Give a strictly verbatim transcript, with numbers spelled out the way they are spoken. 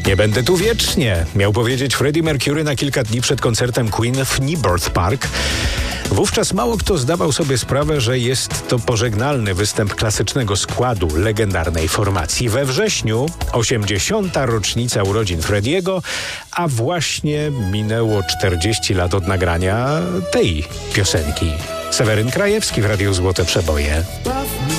Nie będę tu wiecznie, miał powiedzieć Freddie Mercury na kilka dni przed koncertem Queen w Knebworth Park. Wówczas mało kto zdawał sobie sprawę, że jest to pożegnalny występ klasycznego składu legendarnej formacji. We wrześniu osiemdziesiąta rocznica urodzin Frediego, a właśnie minęło czterdzieści lat od nagrania tej piosenki. Seweryn Krajewski w Radiu Złote Przeboje.